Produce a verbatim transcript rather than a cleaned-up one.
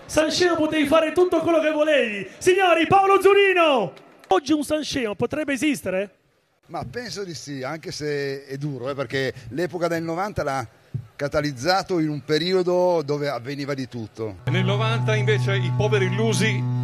Sansheo potevi fare tutto quello che volevi. Signori, Paolo Zurino! Oggi un Sansheo potrebbe esistere? Ma penso di sì, anche se è duro, eh, perché l'epoca del novanta l'ha catalizzato in un periodo dove avveniva di tutto. Nel novanta invece i poveri illusi